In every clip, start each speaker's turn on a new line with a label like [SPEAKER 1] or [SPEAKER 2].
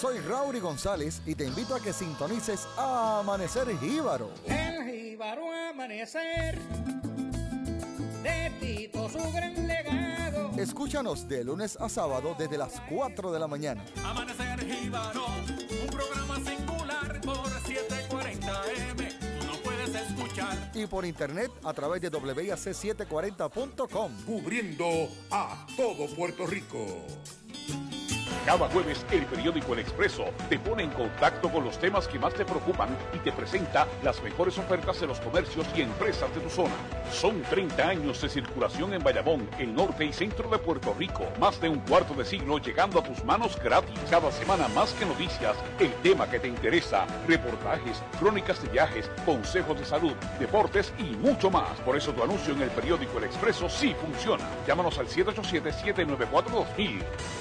[SPEAKER 1] soy Raury González y te invito a que sintonices a Amanecer Jíbaro.
[SPEAKER 2] El jíbaro amanecer, de Tito su gran legado.
[SPEAKER 1] Escúchanos de lunes a sábado desde las 4 de la mañana.
[SPEAKER 3] Amanecer Jíbaro, un programa singular por 740M. Tú no puedes escuchar.
[SPEAKER 1] Y por internet a través de WIAC740.com.
[SPEAKER 4] Cubriendo a todo Puerto Rico.
[SPEAKER 5] Cada jueves, el periódico El Expreso te pone en contacto con los temas que más te preocupan y te presenta las mejores ofertas de los comercios y empresas de tu zona. Son 30 años de circulación en Bayamón, el norte y centro de Puerto Rico. Más de un cuarto de siglo llegando a tus manos gratis. Cada semana más que noticias, el tema que te interesa, reportajes, crónicas de viajes, consejos de salud, deportes y mucho más. Por eso tu anuncio en el periódico El Expreso sí funciona. Llámanos al 787-794-2000.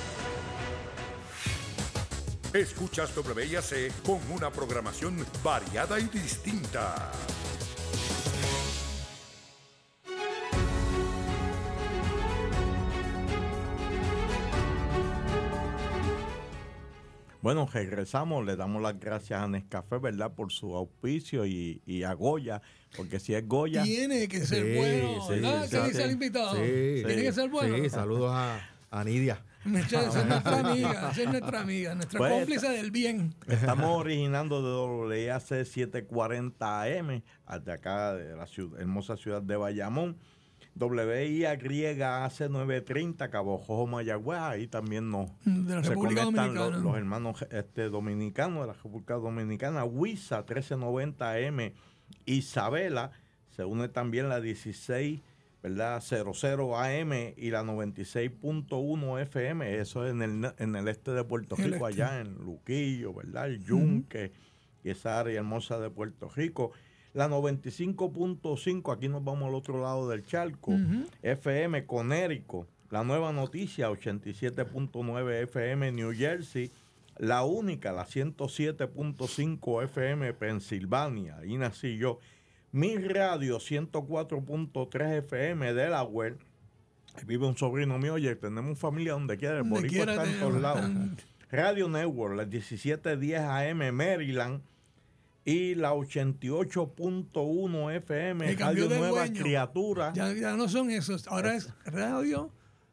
[SPEAKER 4] Escuchas WIAC con una programación variada y distinta.
[SPEAKER 6] Bueno, regresamos, le damos las gracias a Nescafé, ¿verdad? Por su auspicio y a Goya, porque si es Goya...
[SPEAKER 7] Tiene que ser bueno, ¿verdad? ¿Qué dice el invitado? Tiene que ser bueno.
[SPEAKER 8] Sí, saludos a Nidia.
[SPEAKER 7] Esa es nuestra amiga, nuestra
[SPEAKER 6] Pues,
[SPEAKER 7] cómplice del bien.
[SPEAKER 6] Estamos originando de WIAC 740 AM, hasta acá de la hermosa ciudad de Bayamón. WIAC 930, Cabo Rojo, Mayagüez, ahí también
[SPEAKER 7] de la
[SPEAKER 6] se
[SPEAKER 7] República
[SPEAKER 6] conectan
[SPEAKER 7] Dominicana.
[SPEAKER 6] los hermanos dominicanos de la República Dominicana. WISA 1390 AM, Isabela, se une también la 16, ¿verdad? 00 AM y la 96.1 FM, eso es en el este de Puerto Rico, allá en Luquillo, ¿verdad? El Yunque y esa área hermosa de Puerto Rico. La 95.5, aquí nos vamos al otro lado del charco, FM Conérico. La Nueva Noticia 87.9 FM New Jersey. La única, la 107.5 FM Pensilvania, ahí nací yo. Mi Radio 104.3 FM Delaware. Vive un sobrino mío, oye, tenemos familia donde quiera, el boricua está en todos lados. Radio Network, la 1710 AM Maryland y la 88.1 FM Radio Nueva Criatura.
[SPEAKER 7] Ya no son esos, ahora es Radio,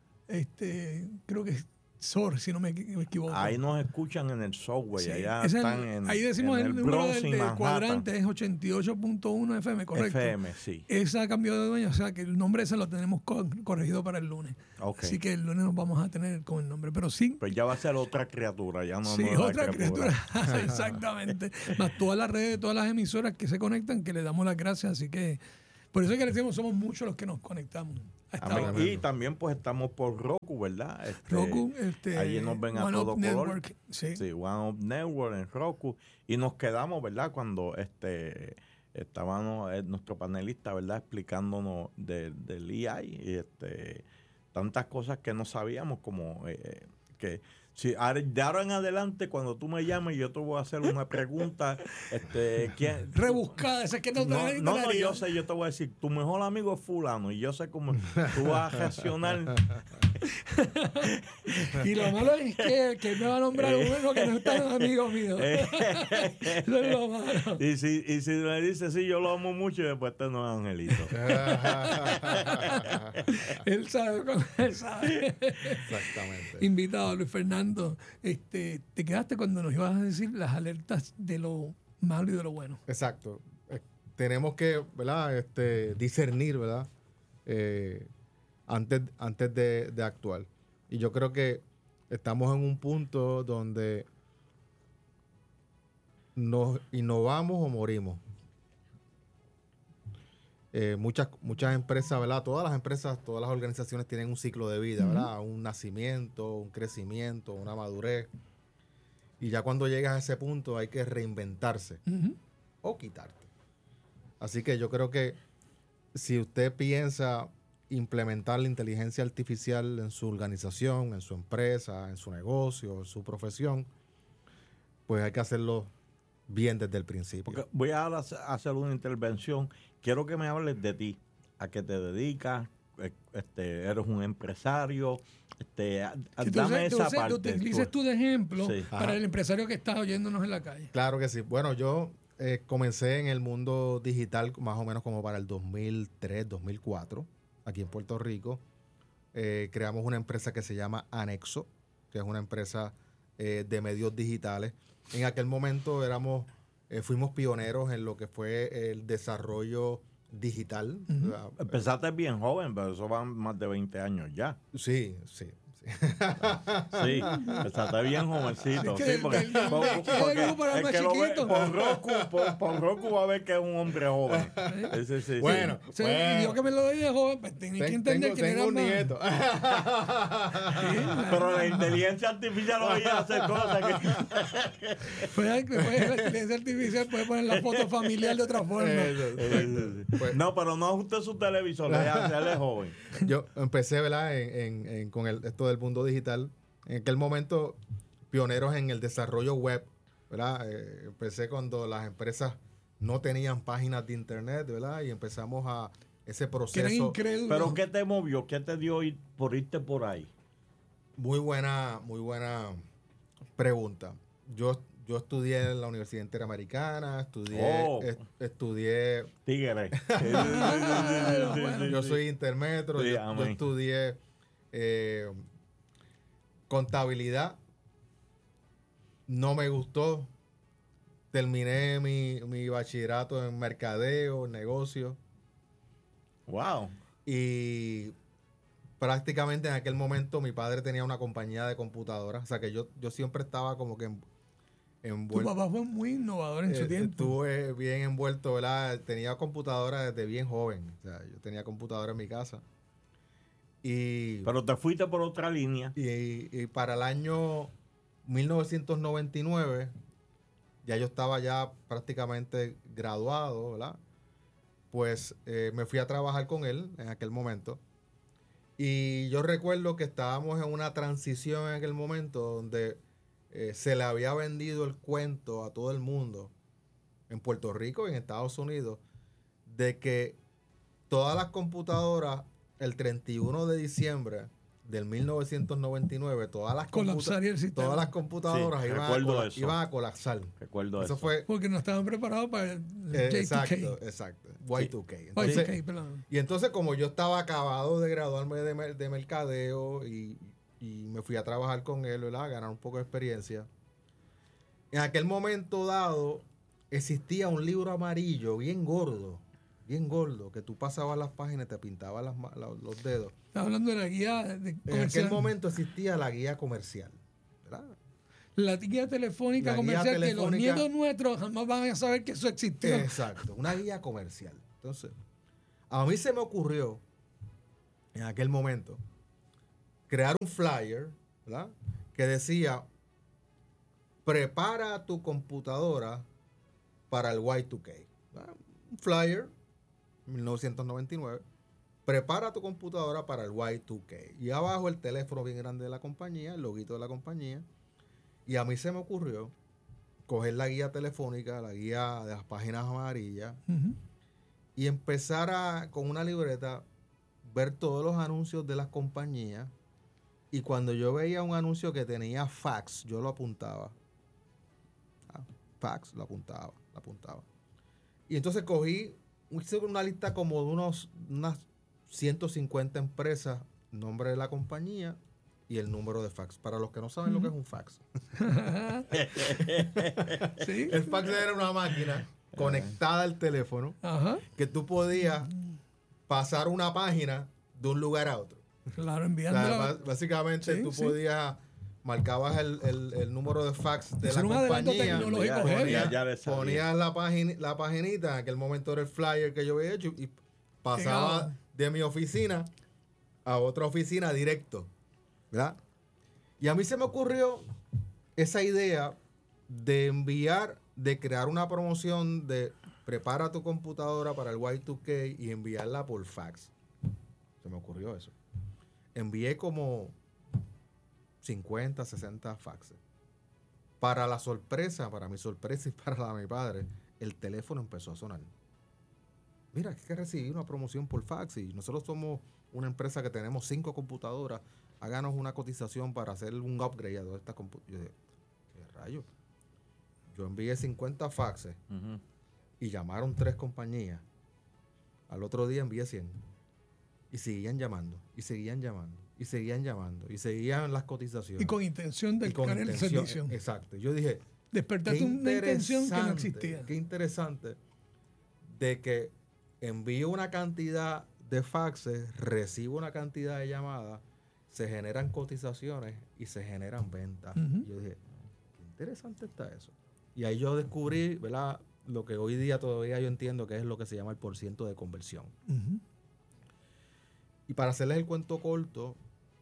[SPEAKER 7] creo que es SOR, si no me equivoco.
[SPEAKER 6] Ahí nos escuchan en el software,
[SPEAKER 7] Sí,
[SPEAKER 6] allá están
[SPEAKER 7] ahí decimos
[SPEAKER 6] en
[SPEAKER 7] el número
[SPEAKER 6] Bronx y
[SPEAKER 7] del
[SPEAKER 6] Manhattan.
[SPEAKER 7] cuadrante es 88.1 FM, correcto.
[SPEAKER 6] FM, sí.
[SPEAKER 7] Esa cambió de dueño, o sea que el nombre ese lo tenemos corregido para el lunes.
[SPEAKER 6] Okay.
[SPEAKER 7] Así que el lunes nos vamos a tener con el nombre, pero sí.
[SPEAKER 6] Pues ya va a ser otra criatura, ya no
[SPEAKER 7] Sí,
[SPEAKER 6] nueva
[SPEAKER 7] otra criatura. Exactamente. Más todas las redes de todas las emisoras que se conectan, que le damos las gracias, así que por eso es que le decimos, somos muchos los que nos conectamos.
[SPEAKER 6] Y también pues estamos por Roku, ¿verdad?
[SPEAKER 7] Roku,
[SPEAKER 6] allí nos ven a
[SPEAKER 7] One
[SPEAKER 6] todo
[SPEAKER 7] Up
[SPEAKER 6] color.
[SPEAKER 7] Network, sí.
[SPEAKER 6] One Up Network en Roku. Y nos quedamos, ¿verdad? Cuando estábamos nuestro panelista, ¿verdad? Explicándonos del EI y tantas cosas que no sabíamos, como que si de ahora en adelante, cuando tú me llames, yo te voy a hacer una pregunta ¿quién?
[SPEAKER 7] Rebuscada, esa que
[SPEAKER 6] No, yo sé, yo te voy a decir, tu mejor amigo es fulano, y yo sé cómo tú vas a reaccionar.
[SPEAKER 7] Y lo malo es que me va a nombrar uno que no es tan amigo mío. Eso es lo malo.
[SPEAKER 6] Y si me dice, sí, yo lo amo mucho, y después no es Angelito.
[SPEAKER 7] Él sabe.
[SPEAKER 8] Exactamente.
[SPEAKER 7] Invitado, Luis Fernando, te quedaste cuando nos ibas a decir las alertas de lo malo y de lo bueno.
[SPEAKER 8] Exacto. Tenemos que, ¿verdad? Discernir, ¿verdad? Antes de actuar. Y yo creo que estamos en un punto donde nos innovamos o morimos. Muchas empresas, ¿verdad? Todas las empresas, todas las organizaciones tienen un ciclo de vida, ¿verdad? Un nacimiento, un crecimiento, una madurez. Y ya cuando llegas a ese punto hay que reinventarse o quitarte. Así que yo creo que si usted piensa implementar la inteligencia artificial en su organización, en su empresa, en su negocio, en su profesión, pues hay que hacerlo bien desde el principio.
[SPEAKER 6] Porque voy a hacer una intervención. Quiero que me hables de ti, a qué te dedicas, eres un empresario.
[SPEAKER 7] Si
[SPEAKER 6] Dame esa parte.
[SPEAKER 7] Utilices tú de ejemplo
[SPEAKER 6] Sí.
[SPEAKER 7] para el empresario que está oyéndonos en la calle.
[SPEAKER 8] Claro que sí. Bueno, yo comencé en el mundo digital más o menos como para el 2003, 2004, aquí en Puerto Rico. Creamos una empresa que se llama Anexo, que es una empresa de medios digitales. En aquel momento fuimos pioneros en lo que fue el desarrollo digital.
[SPEAKER 7] Ujú.
[SPEAKER 6] Empezaste bien joven, pero eso van más de 20 años ya.
[SPEAKER 8] Sí.
[SPEAKER 6] Sí, empezaste bien jovencito.
[SPEAKER 7] Es que
[SPEAKER 6] Sí, porque
[SPEAKER 7] el grupo era
[SPEAKER 6] el
[SPEAKER 7] más
[SPEAKER 6] que lo ve
[SPEAKER 7] chiquito.
[SPEAKER 6] por Roku va a ver que es un hombre joven. Sí.
[SPEAKER 8] Bueno,
[SPEAKER 7] O sea, y yo que me lo doy de joven, pues tenía que entender que
[SPEAKER 8] tengo
[SPEAKER 7] era
[SPEAKER 8] un
[SPEAKER 7] más.
[SPEAKER 8] nieto.
[SPEAKER 6] Pero la inteligencia artificial hoy hace cosas que...
[SPEAKER 7] La inteligencia artificial puede poner la foto familiar de otra forma.
[SPEAKER 8] Pues,
[SPEAKER 6] No, pero no ajuste su televisor, él es joven.
[SPEAKER 8] yo empecé, ¿verdad? Con esto del mundo digital. En aquel momento, pioneros en el desarrollo web, ¿verdad? Empecé cuando las empresas no tenían páginas de internet, ¿verdad? Y empezamos a ese
[SPEAKER 7] Que eran
[SPEAKER 8] proceso.
[SPEAKER 7] incrédulos.
[SPEAKER 6] ¿Pero qué te movió? ¿Qué te dio por irte por ahí?
[SPEAKER 8] Muy buena pregunta. Yo estudié en la Universidad Interamericana, estudié
[SPEAKER 6] Tigre.
[SPEAKER 8] yo soy intermetro,
[SPEAKER 6] Sí,
[SPEAKER 8] yo
[SPEAKER 6] amén.
[SPEAKER 8] estudié contabilidad, no me gustó, terminé mi bachillerato en mercadeo, en negocio,
[SPEAKER 6] Wow.
[SPEAKER 8] y prácticamente en aquel momento mi padre tenía una compañía de computadoras, o sea que yo siempre estaba como que
[SPEAKER 7] Tu
[SPEAKER 8] envuelto.
[SPEAKER 7] papá fue muy innovador en su tiempo.
[SPEAKER 8] Estuve bien envuelto, ¿verdad? Tenía computadora desde bien joven. O sea, yo tenía computadora en mi casa.
[SPEAKER 6] Pero te fuiste por otra línea.
[SPEAKER 8] Y para el año 1999, ya yo estaba ya prácticamente graduado, ¿verdad? Pues me fui a trabajar con él en aquel momento. Y yo recuerdo que estábamos en una transición en aquel momento donde se le había vendido el cuento a todo el mundo en Puerto Rico y en Estados Unidos de que todas las computadoras el 31 de diciembre del 1999,
[SPEAKER 7] Colapsaría el sistema.
[SPEAKER 8] todas las computadoras
[SPEAKER 6] Sí,
[SPEAKER 8] iban a colapsar.
[SPEAKER 6] Recuerdo
[SPEAKER 8] Eso
[SPEAKER 6] eso.
[SPEAKER 8] fue
[SPEAKER 7] Porque no estaban preparados para el J2K.
[SPEAKER 8] exacto. Y2K.
[SPEAKER 7] Y2K, perdón.
[SPEAKER 8] Y entonces, como yo estaba acabado de graduarme de mercadeo y me fui a trabajar con él, ¿verdad? A ganar un poco de experiencia. En aquel momento dado, existía un libro amarillo bien gordo, que tú pasabas las páginas y te pintabas los dedos.
[SPEAKER 7] Estás hablando de la guía
[SPEAKER 8] En
[SPEAKER 7] comercial.
[SPEAKER 8] aquel momento existía la guía comercial, ¿verdad?
[SPEAKER 7] La guía telefónica
[SPEAKER 8] La guía
[SPEAKER 7] comercial que los
[SPEAKER 8] telefónica.
[SPEAKER 7] nietos nuestros jamás van a saber que eso existió.
[SPEAKER 8] Exacto, una guía comercial. Entonces, a mí se me ocurrió, en aquel momento, crear un flyer, ¿verdad? Que decía, prepara tu computadora para el Y2K. ¿Verdad? Un flyer, 1999, prepara tu computadora para el Y2K. Y abajo el teléfono bien grande de la compañía, el loguito de la compañía. Y a mí se me ocurrió coger la guía telefónica, la guía de las páginas amarillas,
[SPEAKER 7] Ujú.
[SPEAKER 8] y empezar con una libreta, ver todos los anuncios de las compañías. Y cuando yo veía un anuncio que tenía fax, yo lo apuntaba. Fax, lo apuntaba. Y entonces hice una lista como de unas 150 empresas, nombre de la compañía y el número de fax. Para los que no saben lo que es un fax.
[SPEAKER 7] Sí.
[SPEAKER 8] El fax era una máquina conectada al teléfono
[SPEAKER 7] Ajá.
[SPEAKER 8] que tú podías pasar una página de un lugar a otro.
[SPEAKER 7] Claro,
[SPEAKER 8] O
[SPEAKER 7] enviándola.
[SPEAKER 8] sea, básicamente
[SPEAKER 7] Sí,
[SPEAKER 8] tú
[SPEAKER 7] sí.
[SPEAKER 8] marcabas el número de fax de
[SPEAKER 7] Eso
[SPEAKER 8] la
[SPEAKER 7] era un adelanto
[SPEAKER 8] compañía,
[SPEAKER 7] tecnológico heavy.
[SPEAKER 6] Ya le sabía.
[SPEAKER 8] ponías la paginita, en aquel momento era el flyer que yo había hecho, y pasaba
[SPEAKER 7] Llegaba.
[SPEAKER 8] de mi oficina a otra oficina directo, ¿verdad? Y a mí se me ocurrió esa idea de crear una promoción de prepara tu computadora para el Y2K y enviarla por fax. Se me ocurrió eso. Envié como 50, 60 faxes. Para mi sorpresa y para la de mi padre, el teléfono empezó a sonar. Mira, es que recibí una promoción por fax y nosotros somos una empresa que tenemos 5 computadoras, háganos una cotización para hacer un upgrade a todas estas computadoras. Yo dije, ¿qué rayos? Yo envié 50 faxes y llamaron 3 compañías. Al otro día envié 100. Y seguían llamando, y seguían llamando, y seguían llamando, y seguían las cotizaciones.
[SPEAKER 7] Y con intención de caer el servicio.
[SPEAKER 8] Exacto. Yo dije,
[SPEAKER 7] despertaste una intención que no existía.
[SPEAKER 8] Qué interesante de que envío una cantidad de faxes, recibo una cantidad de llamadas, se generan cotizaciones y se generan ventas. Y yo dije, qué interesante está eso. Y ahí yo descubrí, ¿verdad?, lo que hoy día todavía yo entiendo que es lo que se llama el % de conversión. Y para hacerles el cuento corto,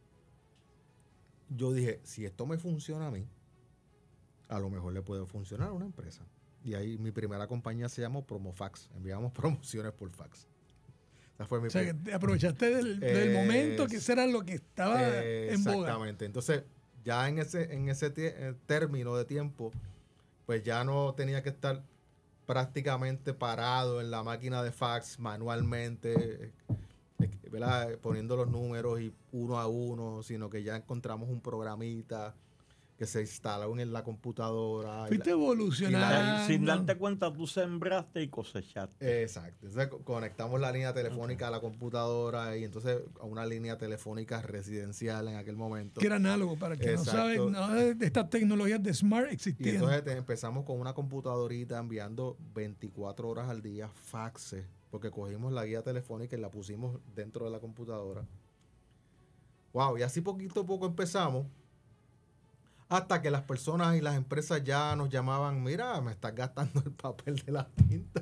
[SPEAKER 8] yo dije, si esto me funciona a mí, a lo mejor le puede funcionar a una empresa. Y ahí mi primera compañía se llamó Promofax. Enviamos promociones por fax. Esa fue mi
[SPEAKER 7] que te aprovechaste del momento que eso era lo que estaba en boga.
[SPEAKER 8] Exactamente. Entonces, ya en ese término de tiempo, pues ya no tenía que estar prácticamente parado en la máquina de fax manualmente, ¿verdad?, poniendo los números y uno a uno, sino que ya encontramos un programita que se instaló en la computadora.
[SPEAKER 7] Fuiste evolucionando.
[SPEAKER 6] Sin darte cuenta, tú sembraste y cosechaste.
[SPEAKER 8] Exacto. Entonces conectamos la línea telefónica a la computadora y entonces a una línea telefónica residencial en aquel momento.
[SPEAKER 7] Que era análogo, para el que no sabe, nada de estas tecnologías de Smart existían.
[SPEAKER 8] Y entonces empezamos con una computadorita enviando 24 horas al día faxes, porque cogimos la guía telefónica y la pusimos dentro de la computadora. Wow, y así poquito a poco empezamos. Hasta que las personas y las empresas ya nos llamaban, mira, me estás gastando el papel de la tinta.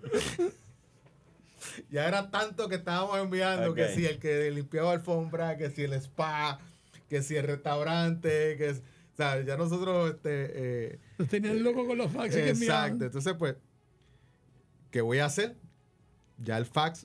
[SPEAKER 8] Ya era tanto que estábamos enviando, que si el que limpiaba alfombra, que si el spa, que si el restaurante, o sea, ya nosotros...
[SPEAKER 7] Nos tenían loco con los faxes que enviaban.
[SPEAKER 8] Exacto. Entonces, pues, ¿qué voy a hacer? Ya el fax,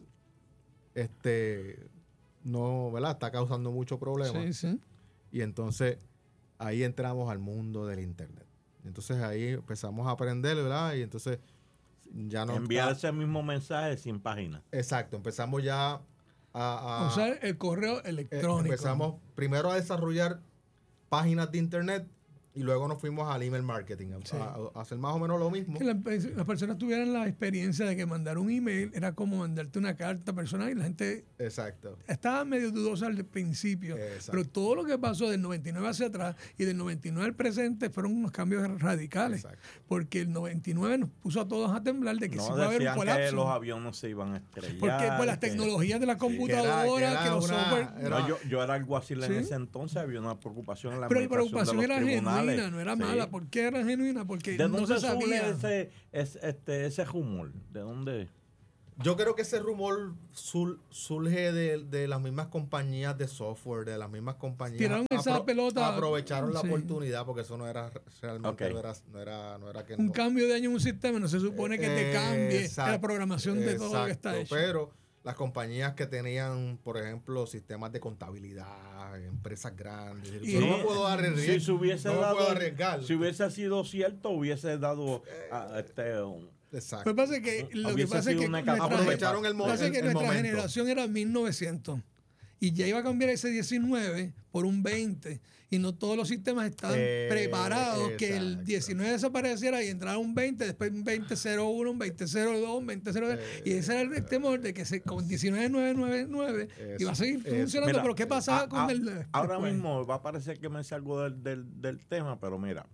[SPEAKER 8] no, ¿verdad? Está causando mucho problema.
[SPEAKER 7] Sí, sí.
[SPEAKER 8] Y entonces... ahí entramos al mundo del internet. Entonces ahí empezamos a aprender, ¿verdad? Y entonces ya no...
[SPEAKER 6] enviar ese mismo mensaje sin página.
[SPEAKER 8] Exacto. Empezamos ya a
[SPEAKER 7] usar el correo electrónico.
[SPEAKER 8] Empezamos primero a desarrollar páginas de internet y luego nos fuimos al email marketing, a hacer más o menos lo mismo.
[SPEAKER 7] Que las personas tuvieran la experiencia de que mandar un email era como mandarte una carta personal y la gente estaba medio dudosa al principio. Exacto. Pero todo lo que pasó del 99 hacia atrás y del 99 al presente fueron unos cambios radicales. Exacto. Porque el 99 nos puso a todos a temblar de que se iba a haber un colapso.
[SPEAKER 6] Que los aviones se iban a estrellar.
[SPEAKER 7] Porque pues, las tecnologías de la computadora, que los software...
[SPEAKER 6] yo era alguacil en ese entonces, había una preocupación en la
[SPEAKER 7] pero la preocupación
[SPEAKER 6] de los
[SPEAKER 7] era
[SPEAKER 6] tribunales.
[SPEAKER 7] No era mala. ¿Por qué era genuina? Porque
[SPEAKER 6] ¿de dónde
[SPEAKER 7] no se sabía
[SPEAKER 6] ese rumor? ¿De dónde?
[SPEAKER 8] Yo creo que ese rumor surge de las mismas compañías de software, de las mismas compañías.
[SPEAKER 7] Tiraron esa pelota.
[SPEAKER 8] Aprovecharon la oportunidad porque eso no era realmente, no era que
[SPEAKER 7] un cambio de año en un sistema no se supone que te cambie la programación de todo lo que está hecho.
[SPEAKER 8] Pero las compañías que tenían, por ejemplo, sistemas de contabilidad, empresas grandes. Yo no me puedo arriesgar.
[SPEAKER 6] Si hubiese sido cierto, hubiese dado
[SPEAKER 7] Exacto. Lo que pasa es que
[SPEAKER 8] aprovecharon el momento.
[SPEAKER 7] Nuestra generación era 1900 y ya iba a cambiar ese 19 por un 20 y no todos los sistemas estaban preparados que el 19 desapareciera y entrara un 20, después un 20.01, un 20.02, un 20.03 y ese era el temor de que con 19.999 iba a seguir funcionando. Mira, pero ¿qué pasaba con el
[SPEAKER 6] ahora mismo va a parecer que me salgo del tema, pero mira,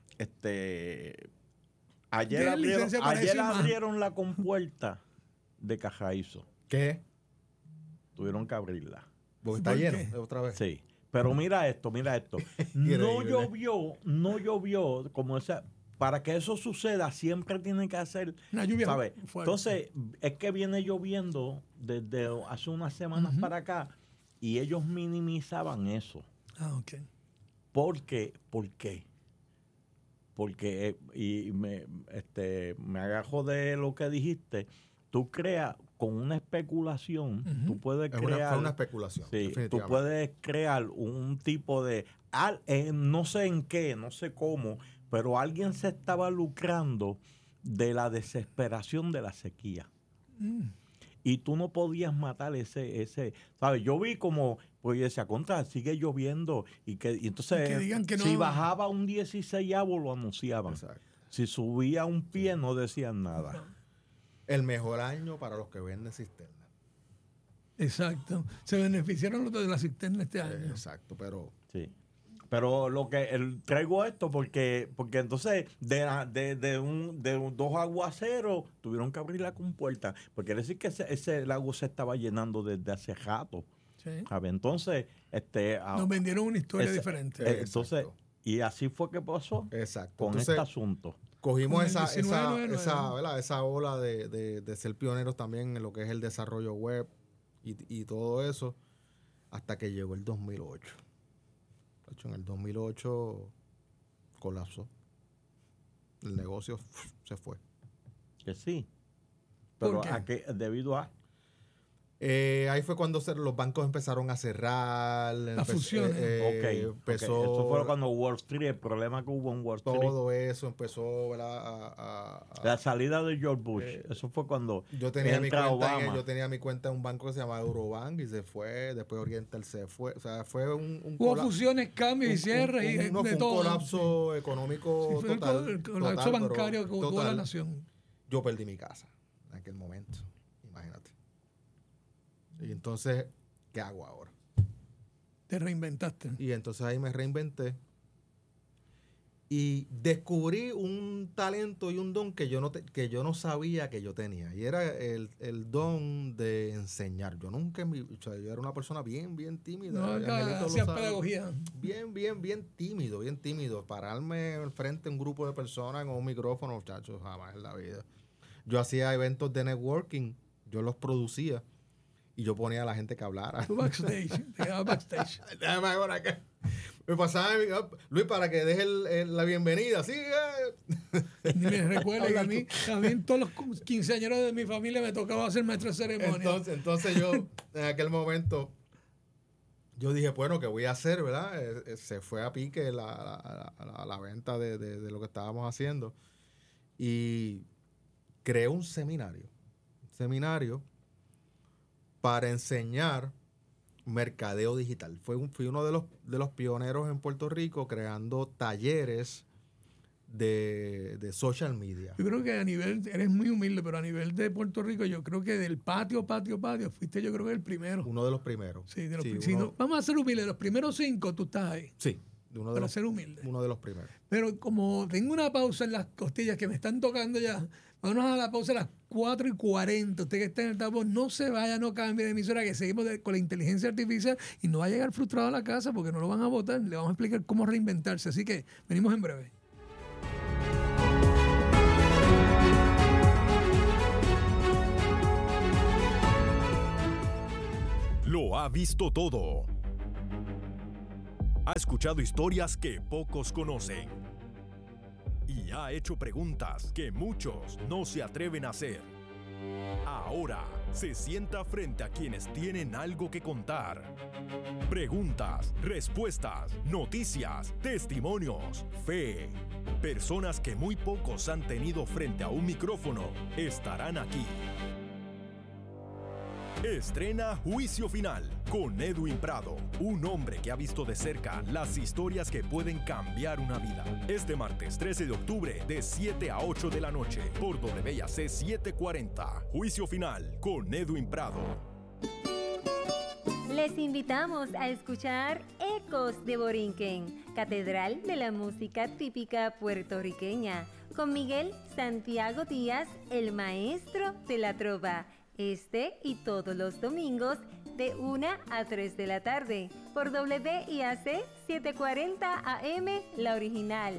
[SPEAKER 6] ayer abrieron la compuerta de Cajaizo.
[SPEAKER 8] ¿Qué?
[SPEAKER 6] Tuvieron que abrirla.
[SPEAKER 8] Porque está lleno otra vez.
[SPEAKER 6] Sí. Pero mira esto. No llovió como esa. Para que eso suceda, siempre tienen que hacer
[SPEAKER 7] una lluvia
[SPEAKER 6] ¿sabes?
[SPEAKER 7] Fuerte.
[SPEAKER 6] Entonces, es que viene lloviendo desde hace unas semanas para acá y ellos minimizaban eso.
[SPEAKER 7] Ok.
[SPEAKER 6] ¿Por qué? Porque, y me agajo de lo que dijiste, tú creas con una especulación, tú puedes crear...
[SPEAKER 8] Fue una especulación,
[SPEAKER 6] sí, tú puedes crear un tipo de... no sé en qué, no sé cómo, pero alguien se estaba lucrando de la desesperación de la sequía. y tú no podías matar ese, ¿sabes? Yo vi como, pues yo decía, contra, sigue lloviendo, y entonces,
[SPEAKER 7] que digan que no.
[SPEAKER 6] si bajaba un 16avo lo anunciaban.
[SPEAKER 8] Exacto.
[SPEAKER 6] Si subía un pie no decían nada.
[SPEAKER 8] El mejor año para los que venden cisternas.
[SPEAKER 7] Exacto. Se beneficiaron los de la cisterna este año.
[SPEAKER 8] Exacto, pero...
[SPEAKER 6] Sí. Pero lo que traigo esto porque entonces de un 2 aguaceros tuvieron que abrir la compuerta, porque quiere decir que ese lago se estaba llenando desde hace rato.
[SPEAKER 7] Sí.
[SPEAKER 6] ¿Sabe? Entonces,
[SPEAKER 7] nos vendieron una historia diferente.
[SPEAKER 6] Entonces, y así fue que pasó con
[SPEAKER 8] Entonces,
[SPEAKER 6] este asunto.
[SPEAKER 8] Cogimos
[SPEAKER 7] Con el 1999.
[SPEAKER 8] ¿verdad? Esa ola de ser pioneros también en lo que es el desarrollo web y todo eso, hasta que llegó el 2008. En el 2008 colapsó. El negocio se fue.
[SPEAKER 6] Que sí. Pero
[SPEAKER 7] ¿Por qué?
[SPEAKER 6] Debido a...
[SPEAKER 8] Ahí fue cuando los bancos empezaron a cerrar.
[SPEAKER 7] Las fusiones.
[SPEAKER 8] Empezó,
[SPEAKER 6] Eso fue cuando Wall Street, el problema que hubo en Wall Street.
[SPEAKER 8] todo eso empezó, ¿verdad?
[SPEAKER 6] La salida de George Bush. Eso fue cuando
[SPEAKER 8] yo tenía
[SPEAKER 6] Obama.
[SPEAKER 8] yo tenía mi cuenta en un banco que se llamaba Eurobank y se fue. Después Oriental se fue. O sea, fue
[SPEAKER 7] hubo fusiones, cambios y cierres y
[SPEAKER 8] fue
[SPEAKER 7] de
[SPEAKER 8] un
[SPEAKER 7] todo.
[SPEAKER 8] colapso económico
[SPEAKER 7] Sí, fue
[SPEAKER 8] total.
[SPEAKER 7] el colapso bancario que hubo toda la nación.
[SPEAKER 8] Yo perdí mi casa en aquel momento. Imagínate. Y entonces, ¿qué hago ahora?
[SPEAKER 7] Te reinventaste.
[SPEAKER 8] Y entonces ahí me reinventé y descubrí un talento y un don que yo no sabía que yo tenía. Y era el don de enseñar. Yo nunca, yo era una persona bien tímida.
[SPEAKER 7] No, hacía pedagogía.
[SPEAKER 8] Bien tímido. Pararme al frente de un grupo de personas con un micrófono, muchachos, jamás en la vida. Yo hacía eventos de networking, yo los producía. Y yo ponía a la gente que hablara.
[SPEAKER 7] Tú backstage, te quedabas backstage.
[SPEAKER 8] Déjame ahora que me pasaba, Luis, para que deje la bienvenida. Sí,
[SPEAKER 7] Ni me recuerdo que a mí en todos los quinceañeros de mi familia me tocaba ser maestro de ceremonia.
[SPEAKER 8] Entonces yo, en aquel momento, yo dije, bueno, ¿qué voy a hacer, verdad? Se fue a pique la venta de lo que estábamos haciendo. Y creé un seminario para enseñar mercadeo digital. Fui uno de los pioneros en Puerto Rico creando talleres de social media.
[SPEAKER 7] Yo creo que eres muy humilde, pero a nivel de Puerto Rico, yo creo que del patio, fuiste yo creo que el primero.
[SPEAKER 8] Uno de los primeros.
[SPEAKER 7] Sí, vamos a ser humildes, los primeros 5 tú estás ahí.
[SPEAKER 8] Sí.
[SPEAKER 7] Para ser humilde.
[SPEAKER 8] Uno de los primeros.
[SPEAKER 7] Pero como tengo una pausa en las costillas que me están tocando ya, vámonos a la pausa a las 4:40. Usted que está en el tapón, no se vaya, no cambie de emisora, que seguimos con la inteligencia artificial y no va a llegar frustrado a la casa porque no lo van a votar. Le vamos a explicar cómo reinventarse. Así que venimos en breve.
[SPEAKER 9] Lo ha visto todo. Ha escuchado historias que pocos conocen. Y ha hecho preguntas que muchos no se atreven a hacer. Ahora se sienta frente a quienes tienen algo que contar. Preguntas, respuestas, noticias, testimonios, fe. Personas que muy pocos han tenido frente a un micrófono estarán aquí. Estrena Juicio Final con Edwin Prado, un hombre que ha visto de cerca las historias que pueden cambiar una vida. Este martes 13 de octubre de 7 a 8 de la noche por WIAC 740. Juicio Final con Edwin Prado.
[SPEAKER 10] Les invitamos a escuchar Ecos de Borinquen, Catedral de la Música Típica Puertorriqueña, con Miguel Santiago Díaz, el maestro de la trova. Este y todos los domingos de 1 a 3 de la tarde por WIAC 740 AM, la original.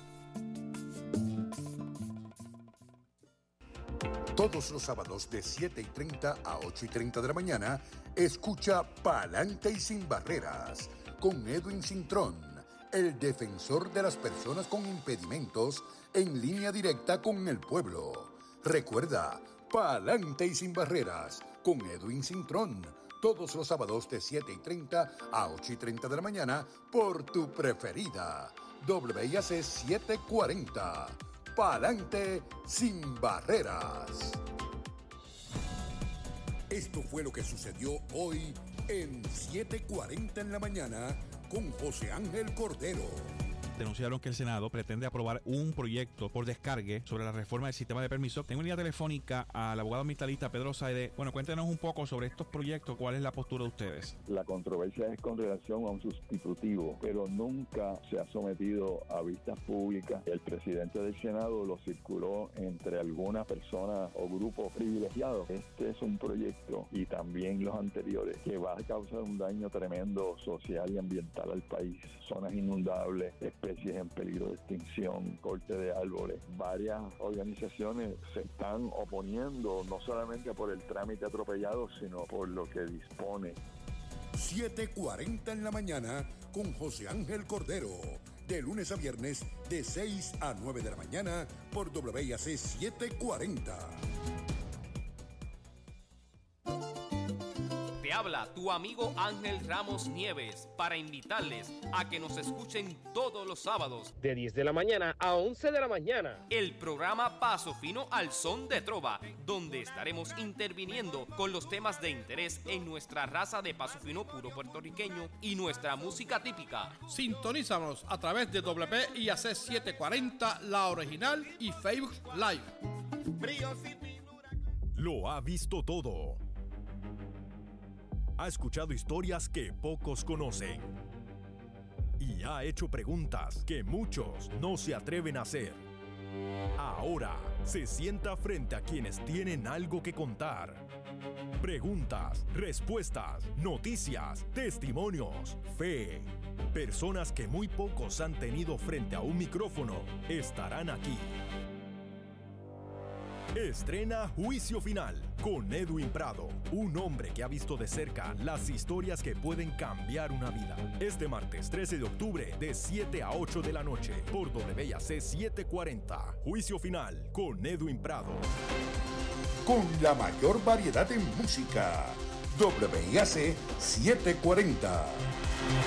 [SPEAKER 4] Todos los sábados de 7:30 a 8:30 de la mañana, escucha Pa'lante y Sin Barreras con Edwin Cintrón, el defensor de las personas con impedimentos, en línea directa con el pueblo. Recuerda, Pa'lante y Sin Barreras con Edwin Cintrón, todos los sábados de 7:30 a 8:30 de la mañana por tu preferida, WIAC 740. Pa'lante Sin Barreras. Esto fue lo que sucedió hoy en 7:40 en la mañana con José Ángel Cordero.
[SPEAKER 11] Denunciaron que el Senado pretende aprobar un proyecto por descargue sobre la reforma del sistema de permisos. Tengo en línea telefónica al abogado ambientalista Pedro Saide. Bueno, cuéntenos un poco sobre estos proyectos. ¿Cuál es la postura de ustedes?
[SPEAKER 12] La controversia es con relación a un sustitutivo, pero nunca se ha sometido a vistas públicas. El presidente del Senado lo circuló entre algunas personas o grupos privilegiados. Este es un proyecto, y también los anteriores, que va a causar un daño tremendo social y ambiental al país. Zonas inundables, especies en peligro de extinción, corte de árboles. Varias organizaciones se están oponiendo, no solamente por el trámite atropellado, sino por lo que dispone.
[SPEAKER 4] 7:40 en la mañana con José Ángel Cordero. De lunes a viernes, de 6 a 9 de la mañana, por WIAC 740.
[SPEAKER 13] Te habla tu amigo Ángel Ramos Nieves para invitarles a que nos escuchen todos los sábados
[SPEAKER 14] de 10 de la mañana a 11 de la mañana.
[SPEAKER 13] El programa Paso Fino al Son de Trova, donde estaremos interviniendo con los temas de interés en nuestra raza de paso fino puro puertorriqueño y nuestra música típica.
[SPEAKER 15] Sintonízanos a través de WIAC 740, la original, y Facebook Live.
[SPEAKER 9] Lo ha visto todo. Ha escuchado historias que pocos conocen y ha hecho preguntas que muchos no se atreven a hacer. Ahora se sienta frente a quienes tienen algo que contar. Preguntas, respuestas, noticias, testimonios, fe. Personas que muy pocos han tenido frente a un micrófono estarán aquí. Estrena Juicio Final con Edwin Prado, un hombre que ha visto de cerca las historias que pueden cambiar una vida. Este martes 13 de octubre de 7 a 8 de la noche por WIAC 740. Juicio Final con Edwin Prado.
[SPEAKER 4] Con la mayor variedad en música, WIAC 740.